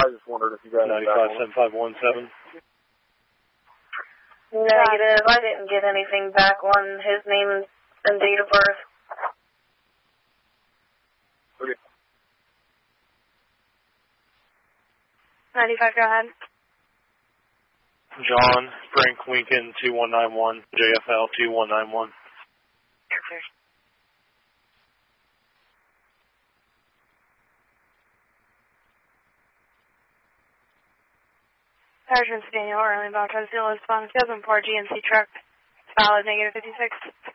I just wondered if you got 957517. Negative. I didn't get anything back on his name and date of birth. Okay. 95, go ahead. John Frank Lincoln 2191, JFL 2191. Sergeant Daniel Arlene Bautista, Los Angeles, 2004 GMC truck, valid negative 56.